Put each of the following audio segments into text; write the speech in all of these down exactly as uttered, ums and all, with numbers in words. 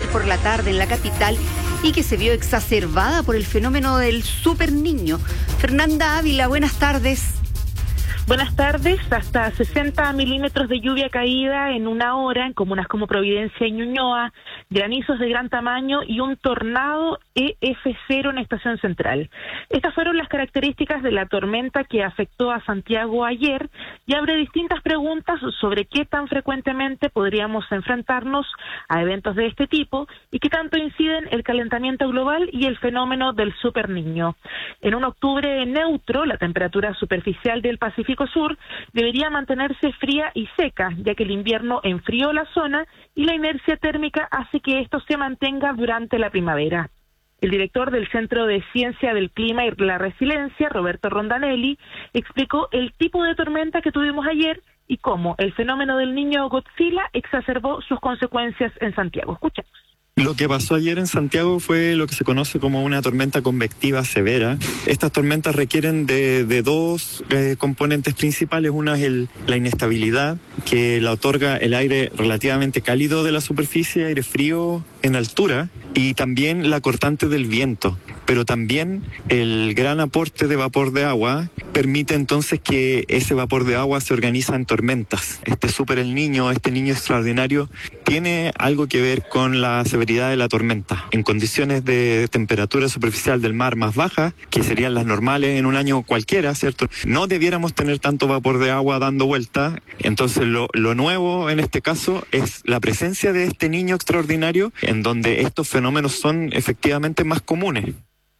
por la tarde en la capital y que se vio exacerbada por el fenómeno del super niño. Fernanda Ávila, buenas tardes. Buenas tardes. Hasta sesenta milímetros de lluvia caída en una hora en comunas como Providencia y Ñuñoa, granizos de gran tamaño y un tornado E F cero en Estación Central. Estas fueron las características de la tormenta que afectó a Santiago ayer y abre distintas preguntas sobre qué tan frecuentemente podríamos enfrentarnos a eventos de este tipo y qué tanto inciden el calentamiento global y el fenómeno del super niño. En un octubre neutro, la temperatura superficial del Pacífico Sur debería mantenerse fría y seca, ya que el invierno enfrió la zona y la inercia térmica hace que esto se mantenga durante la primavera. El director del Centro de Ciencia del Clima y la Resiliencia, Roberto Rondanelli, explicó el tipo de tormenta que tuvimos ayer y cómo el fenómeno del niño Godzilla exacerbó sus consecuencias en Santiago. Escuchemos. Lo que pasó ayer en Santiago fue lo que se conoce como una tormenta convectiva severa. Estas tormentas requieren de, de dos eh, componentes principales. Una es el, la inestabilidad, que la otorga el aire relativamente cálido de la superficie, aire frío en altura, y también la cortante del viento. Pero también el gran aporte de vapor de agua permite entonces que ese vapor de agua se organiza en tormentas. Este super el niño, este niño extraordinario, tiene algo que ver con la severidad de la tormenta. En condiciones de temperatura superficial del mar más baja, que serían las normales en un año cualquiera, ¿cierto? No debiéramos tener tanto vapor de agua dando vuelta. Entonces lo, lo nuevo en este caso es la presencia de este niño extraordinario, en donde estos fenómenos son efectivamente más comunes.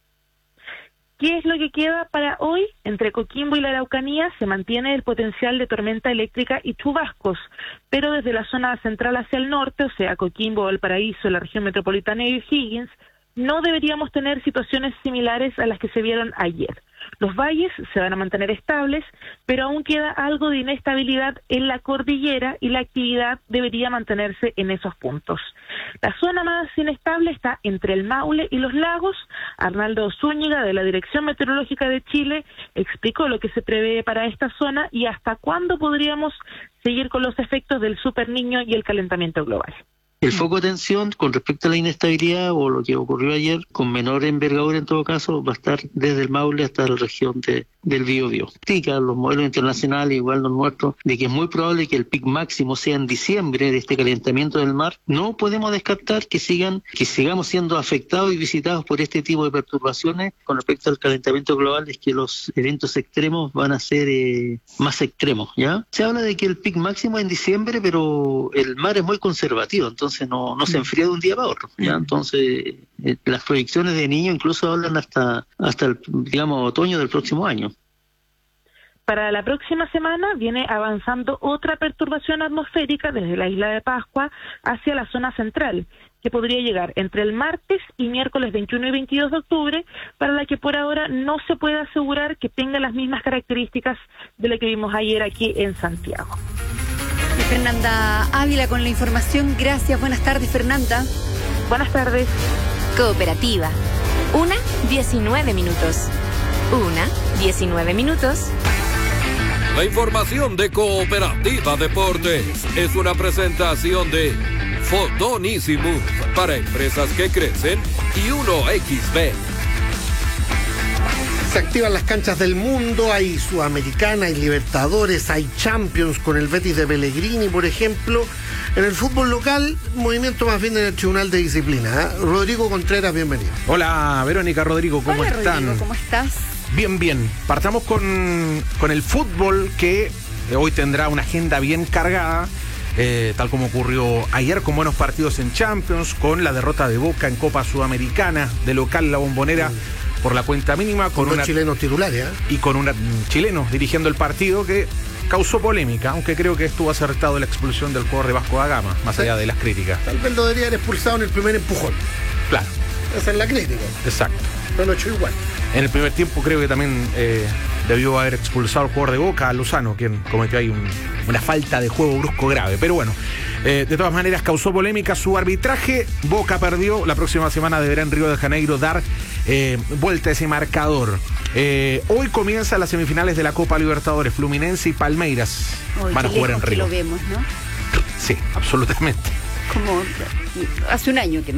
¿Qué es lo que queda para hoy? Entre Coquimbo y la Araucanía se mantiene el potencial de tormenta eléctrica y chubascos, pero desde la zona central hacia el norte, o sea, Coquimbo, Valparaíso, la región metropolitana y O'Higgins, no deberíamos tener situaciones similares a las que se vieron ayer. Los valles se van a mantener estables, pero aún queda algo de inestabilidad en la cordillera y la actividad debería mantenerse en esos puntos. La zona más inestable está entre el Maule y los lagos. Arnaldo Zúñiga, de la Dirección Meteorológica de Chile, explicó lo que se prevé para esta zona y hasta cuándo podríamos seguir con los efectos del super niño y el calentamiento global. El foco de tensión con respecto a la inestabilidad o lo que ocurrió ayer, con menor envergadura en todo caso, va a estar desde el Maule hasta la región de, del Biobío. Indican los modelos internacionales, igual los nuestros, de que es muy probable que el pic máximo sea en diciembre de este calentamiento del mar. No podemos descartar que sigan, que sigamos siendo afectados y visitados por este tipo de perturbaciones. Con respecto al calentamiento global, es que los eventos extremos van a ser eh, más extremos, ¿ya? Se habla de que el pic máximo es en diciembre, pero el mar es muy conservativo, entonces Entonces no, no se enfría de un día para otro, ¿ya? Entonces eh, las proyecciones de niños incluso hablan hasta, hasta el, digamos, otoño del próximo año. Para la próxima semana viene avanzando otra perturbación atmosférica desde la isla de Pascua hacia la zona central, que podría llegar entre el martes y miércoles veintiuno y veintidós de octubre, para la que por ahora no se puede asegurar que tenga las mismas características de la que vimos ayer aquí en Santiago. Fernanda Ávila con la información. Gracias. Buenas tardes, Fernanda. Buenas tardes. Cooperativa. Una, diecinueve minutos. Una, diecinueve minutos. La información de Cooperativa Deportes es una presentación de Fotonísimos para empresas que crecen y uno equis be. Se activan las canchas del mundo, hay Sudamericana, hay Libertadores, hay Champions con el Betis de Pellegrini, por ejemplo. En el fútbol local, movimiento más bien en el Tribunal de Disciplina, ¿eh? Rodrigo Contreras, bienvenido. Hola, Verónica, Rodrigo, ¿cómo Hola, están? Rodrigo, ¿cómo estás? Bien, bien. Partamos con, con el fútbol, que hoy tendrá una agenda bien cargada, eh, tal como ocurrió ayer, con buenos partidos en Champions, con la derrota de Boca en Copa Sudamericana, de local La Bombonera, mm. por la cuenta mínima, con, con una chilenos titulares, ¿eh? y con un chileno dirigiendo el partido que causó polémica, aunque creo que estuvo acertado la expulsión del jugador de Vasco da Gama, más sí. allá de las críticas. Tal vez lo debería haber expulsado en el primer empujón. Claro. Esa es la crítica. Exacto. Pero lo hecho igual. En el primer tiempo creo que también eh, debió haber expulsado al jugador de Boca, a Lozano, quien cometió ahí un, una falta de juego brusco grave. Pero bueno, eh, de todas maneras causó polémica su arbitraje. Boca perdió. La próxima semana deberá en Río de Janeiro dar eh, vuelta a ese marcador. Eh, hoy comienzan las semifinales de la Copa Libertadores. Fluminense y Palmeiras Hoy, van a jugar en Río. Lo vemos, ¿no? Sí, absolutamente. Como hace un año que